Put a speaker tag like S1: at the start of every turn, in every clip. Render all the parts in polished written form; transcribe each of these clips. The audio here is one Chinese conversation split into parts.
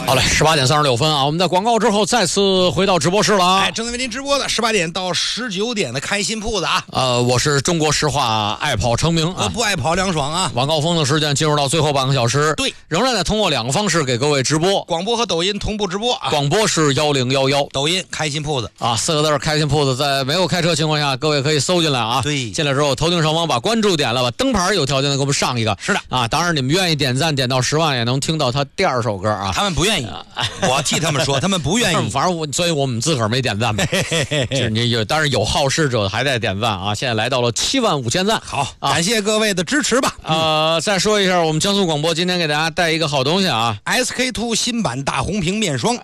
S1: 好嘞，18:36啊，我们在广告之后再次回到直播室了啊。
S2: 正在为您直播的18点到19点的开心铺子啊。
S1: 我是中国石化爱跑成名
S2: 我不爱跑凉爽啊。
S1: 晚高峰的时间进入到最后半个小时，
S2: 对，
S1: 仍然在通过2个方式给各位直播，
S2: 广播和抖音同步直播啊。
S1: 广播是1011，
S2: 抖音开心铺子
S1: 啊，4个字开心铺子，在没有开车情况下，各位可以搜进来啊。
S2: 对，
S1: 进来之后头顶上方把关注点了，把灯牌有条件的给我们上一个。
S2: 是的
S1: 啊，当然你们愿意点赞点到10万也能听到他第2首歌啊。
S2: 他们不愿意，我替他们说，他们不愿意。
S1: 反正所以我们自个儿没点赞嘛。就是你有，当然有好事者还在点赞啊。现在来到了75000赞，
S2: 好，感谢各位的支持吧。
S1: 再说一下，我们江苏广播今天给大家带一个好东西啊
S2: ，SK2 新版大红瓶面霜。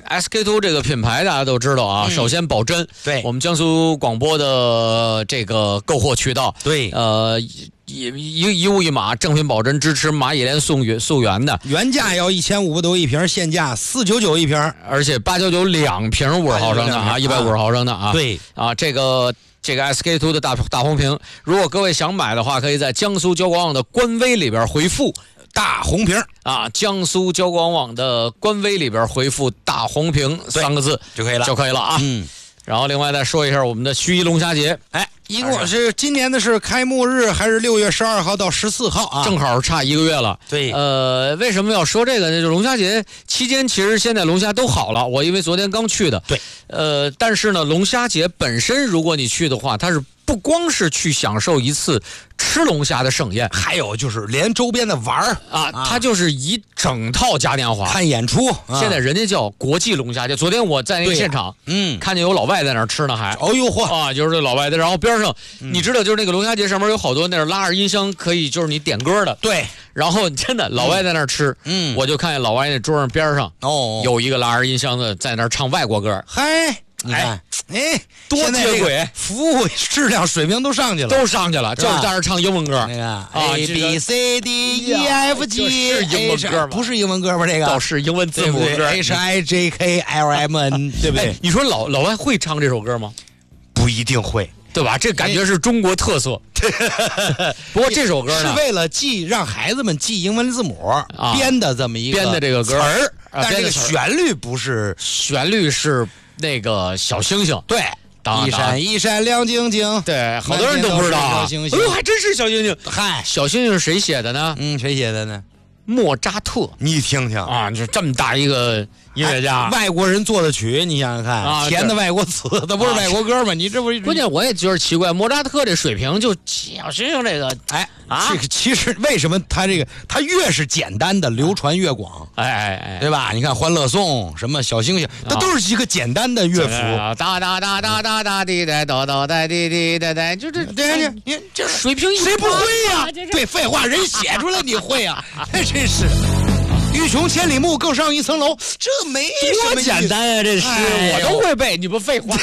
S1: SK2 这个品牌大家都知道啊，首先保真，
S2: 对，
S1: 我们江苏广播的这个购货渠道，
S2: 对，
S1: 一物一码，正品保真，支持蚂蚁连溯源的，
S2: 原价要1500多一瓶，现价499一瓶，
S1: 而且8992瓶50毫升的啊，150毫升的啊，
S2: 对
S1: 啊，这个 SK2 的大红瓶，如果各位想买的话，可以在江苏交广网的官微里边回复
S2: 大红瓶
S1: 啊，江苏交广网的官微里边回复大红瓶3个字
S2: 就可以了
S1: 啊。然后另外再说一下我们的盱眙龙虾节，
S2: 一共是今年的是开幕日还是6月12号到14号啊？
S1: 正好差1个月了。
S2: 对，
S1: 为什么要说这个呢？就龙虾节期间，其实现在龙虾都好了。我因为昨天刚去的。
S2: 对，
S1: 但是呢，龙虾节本身，如果你去的话，它是不光是去享受一次吃龙虾的盛宴，
S2: 还有就是连周边的玩
S1: 啊，它就是一整套嘉年华，
S2: 看演出。
S1: 现在人家叫国际龙虾节。昨天我在那个现场，看见有老外在那儿吃呢，还
S2: 哦呦嚯
S1: 啊，就是这老外的。然后边上，你知道，就是那个龙虾节上面有好多那拉着音箱，可以就是你点歌的。
S2: 对，
S1: 然后真的老外在那儿吃，我就看见老外那桌上边上有一个拉着音箱的在那儿唱外国歌。
S2: 嗨，你看，
S1: 多接轨，
S2: 服务质量水平都上去了，
S1: 就是在那儿唱英文歌。
S2: 那个 A B C D E F G，
S1: 是英文歌吗？
S2: 不是英文歌吗？这个
S1: 倒是英文字母歌
S2: ，H I J K L M N， 对不对？
S1: 你说老外会唱这首歌吗？
S2: 不一定会，
S1: 对吧？这感觉是中国特色。不过这首歌呢，
S2: 是为了让孩子们记英文字母编的这么一个
S1: 编的这个歌
S2: 词儿，但这个旋律不是，
S1: 旋律是那个小星星。
S2: 对。一闪一闪亮晶晶，
S1: 对，好多人都不知道啊。哎呦，还真是小星星。
S2: 嗨，
S1: 小星星是谁写的呢？
S2: 谁写的呢？
S1: 莫扎特。
S2: 你听听
S1: 啊，就这么大一个音乐家，
S2: 外国人做的曲，你想想看啊，填的外国词，那不是外国歌吗？你这不
S1: 关键我也觉得奇怪，莫扎特这水平就小星星这个，
S2: 这个其实为什么他越是简单的流传越广，对吧？你看《欢乐颂》什么小星星，它都是一个简单的乐符，
S1: 哒哒哒哒哒哒滴哒哒哒哒滴滴哒哒，就这这水平
S2: 谁不会呀？对，废话，人写出来你会呀？真是。欲穷千里目，更上一层楼，这没什么
S1: 简单啊！这诗我都会背，你不废话？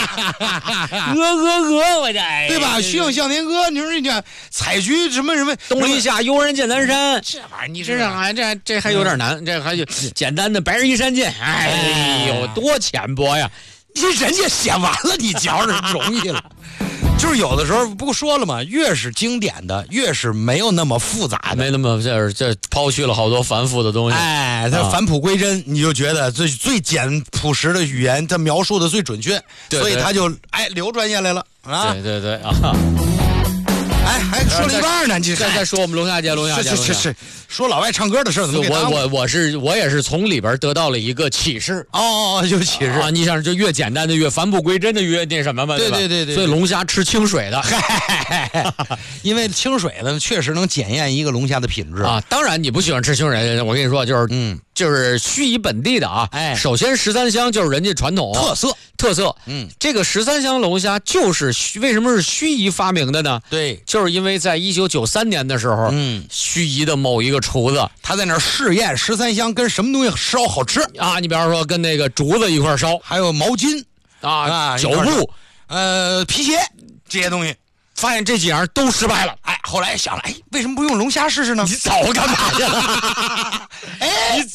S1: 我这
S2: 对吧？虚应向天歌，你说人家采菊什么，
S1: 东篱下游人见南山，
S2: 这玩意儿你
S1: 这这还有点难，这还有简单的白日依山尽，哎呦，多浅薄呀！
S2: 人家写完了，你瞧着容易了。就是有的时候不说了嘛，越是经典的，越是没有那么复杂的，
S1: 没那么这抛去了好多繁复的东西。
S2: 它返璞归真，你就觉得最简朴实的语言，它描述的最准确，所以它就流传下来了啊。
S1: 对啊。
S2: 还说了一半呢，你
S1: 再说我们龙虾节，
S2: 是说老外唱歌的事儿，怎么给
S1: 我也是从里边得到了一个启示。
S2: 就启示
S1: 啊！你想，就越简单的越返璞归真的越那什么嘛，
S2: 对吧？
S1: 所以龙虾吃清水的，
S2: 因为清水呢确实能检验一个龙虾的品质
S1: 啊。当然，你不喜欢吃清水，我跟你说，就是盱眙本地的啊。首先13香就是人家传统特色。这个13香龙虾就是为什么是盱眙发明的呢？
S2: 对，
S1: 就是因为在1993年的时候，盱眙的某一个厨子
S2: 他在那儿试验13香跟什么东西烧好吃
S1: 啊。你比方说跟那个竹子一块烧，
S2: 还有毛巾
S1: 脚布、
S2: 皮鞋这些东西。
S1: 发现这几样都失败了，
S2: 后来想了，为什么不用龙虾试试呢？
S1: 你早干嘛去了？你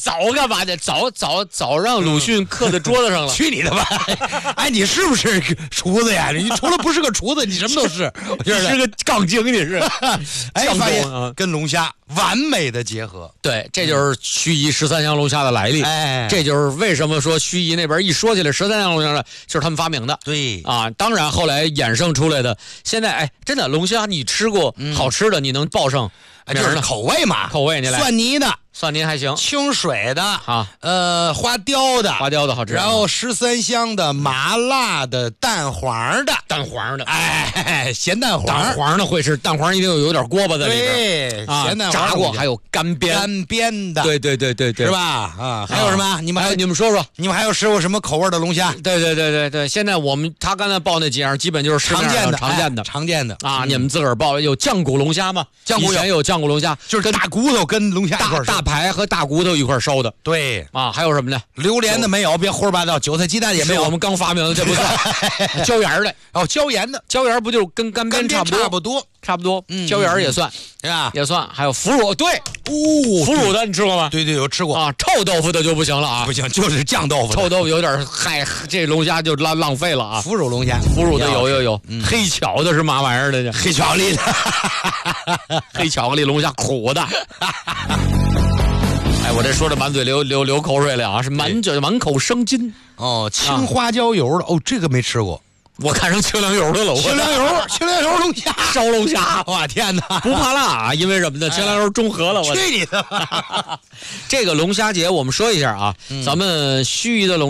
S1: 早干嘛去？早让鲁迅刻在桌子上了。
S2: 去你的吧！哎，你是不是厨子呀？你除了不是个厨子，你什么都是。
S1: 你是个杠精，你是。
S2: 哎，发现跟龙虾完美的结合。
S1: 对，这就是盱眙13香龙虾的来历。哎，这就是为什么说盱眙那边一说起来13香龙虾就是他们发明的。
S2: 对
S1: 啊，当然后来衍生出来的。现在哎，真的龙虾你吃过好吃的，你能报上？
S2: 就是口味嘛，
S1: 口味你来。
S2: 蒜泥的。
S1: 蒜泥还行，
S2: 清水的
S1: 啊，
S2: 花雕的
S1: 好吃，
S2: 然后13香的、麻辣的、蛋黄的，哎，咸蛋
S1: 黄的会吃，蛋黄一定有点锅巴在里边，
S2: 对，咸蛋黄
S1: 炸过，还有干煸的，对，
S2: 是吧？啊，还有什么？你们
S1: 说说，
S2: 你们还有吃过什么口味的龙虾？
S1: 对，现在他刚才报那几样，基本就是
S2: 常见的
S1: 啊。你们自个儿报有酱骨龙虾吗？以前有酱骨龙虾，
S2: 就是大骨头跟龙虾一块
S1: 大排和大骨头一块烧的，
S2: 对
S1: 啊，还有什么呢？
S2: 榴莲的没有，别胡说八道。韭菜鸡蛋也没有，
S1: 我们刚发明的，这不算。椒盐的
S2: 椒盐的，
S1: 椒盐不就跟干煸差不多，椒盐也算，
S2: 是吧？
S1: 也算。还有腐乳，对，腐乳的你吃过吗？
S2: 对，有吃过
S1: 啊。臭豆腐的就不行了啊，
S2: 不行，就是酱豆腐。
S1: 臭豆腐有点害，这龙虾就浪费了啊。
S2: 腐乳龙虾，
S1: 腐乳的有，黑巧的是嘛玩意儿的？
S2: 黑巧克力的，
S1: 黑巧克力龙虾苦的。哎，我这说的满嘴流口水了啊，是满口生津
S2: 哦。青花椒油的哦，这个没吃过，
S1: 我看成清凉油的了。
S2: 清凉油龙虾，
S1: 烧龙虾，
S2: 我天哪，
S1: 不怕辣啊，因为什么呢？清凉油中和了。
S2: 去你的！
S1: 这个龙虾节我们说一下啊，咱们盱眙的龙。